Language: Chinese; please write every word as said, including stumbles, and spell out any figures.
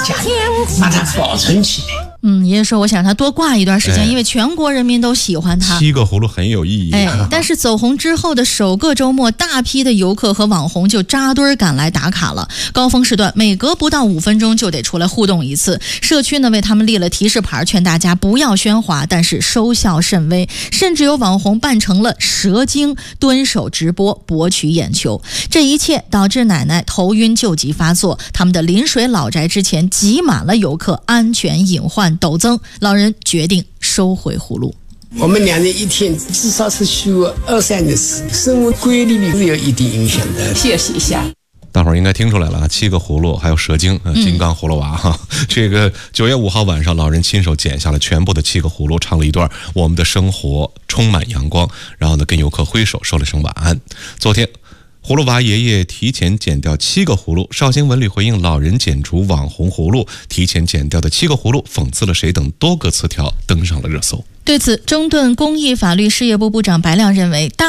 家里，把它保存起来。 嗯，爷爷说我想让他多挂一段时间、哎，因为全国人民都喜欢他。 七个葫芦很有意义、啊。 哎，但是走红之后的首个周末，大批的游客和网红就扎堆赶来打卡了。高峰时段，每隔不到五分钟就得出来互动一次。社区呢为他们立了提示牌，劝大家不要喧哗，但是收效甚微。甚至有网红扮成了蛇精，蹲守直播博取眼球。这一切导致奶奶头晕旧疾发作，他们的临水老宅之前挤满了游客，安全隐患陡增。老人决定收回葫芦。 我们两人一天至少是修二三个次，生活规律是有一定影响的。谢谢一下。 大伙儿应该听出来了，七个葫芦还有蛇精、呃、金刚葫芦娃哈、嗯。这个九月五号晚上，老人亲手剪下了全部的七个葫芦，唱了一段我们的生活充满阳光，然后呢跟游客挥手说了声晚安。昨天葫芦娃爷爷提前剪掉七个葫芦，绍兴文旅回应老人剪除网红葫芦，提前剪掉的七个葫芦讽刺了谁等多个词条登上了热搜。 对此，中顿公益法律事业部部长白亮认为，大